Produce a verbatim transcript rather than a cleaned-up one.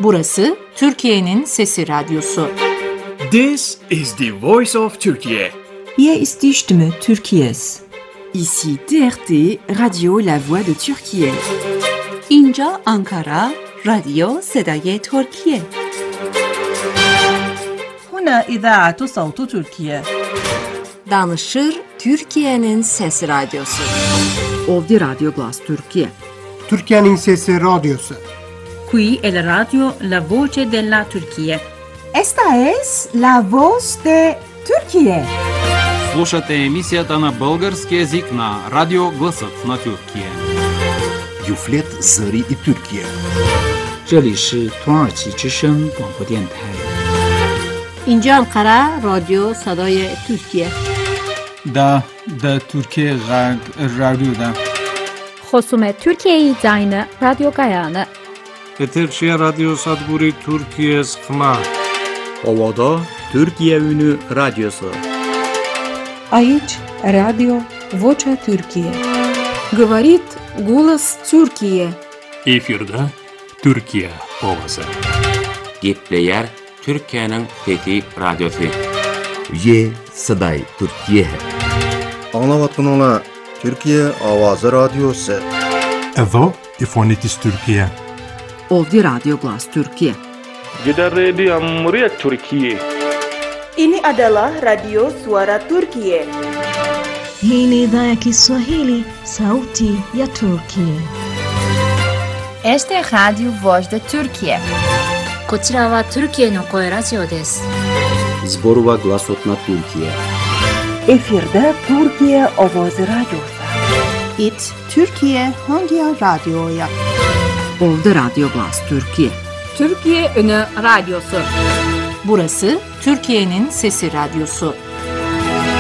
Burası Türkiye'nin Sesi Radyosu. This is the voice of Turkey. Hier ist die Stimme Türkiye's. Ici T R T, Radio La Voix de Türkiye. اینجا آنکارا، رادیو صدای ترکیه. هنا إذاعة صوت تركيا. Danışır Türkiye'nin Sesi Radyosu. Ovdje Radio Glas Türkiye. Türkiye'nin Sesi Radyosu. Qui è la radio La Voce della Turchia. Esta es la voz de Türkiye. Слушате емисията на български език на Радио Гласът на Türkiye. Юфлет Зари и Türkiye. 这里是土耳其之声广播电台。 اینجا انقره رادیو صدای ترکیه. دا دا Türkiye رادیو دا. خصوم Türkiye زاین رادیو گایانه. Eterşehir Radyo Sadburi Türkiye Sıkma. Ovada Türkiye Ünü Radyosu. Aici Radio Vocea Türkiye. Говорит голос Türkiye. Efirde Türkiye ovası. Gepleyer Türkiye'nin Fethi Radyosu. Ye Saday Türkiye. Anlavatınla Türkiye Avazı Radyosu. Evo İfonitis Türkiye. Ovdje Radio Glas Türkiye. Gider Radio Amriyet Türkiye. Ini adalah Radio Suara Turkiye. Hii ni idhaa ya Kiswahili, Sauti ya Turkiye. Este es Radio Voz de Turkiye. こちらは Türkiyeの声ラジオです。 Zborova Glasot na Türkiye. Efirde Türkiye Avazı Radyosu. It Türkiye hangi radyoya? Ovdje Radio Glas Türkiye. Türkiye Ünü Radyosu. Burası Türkiye'nin Sesi Radyosu.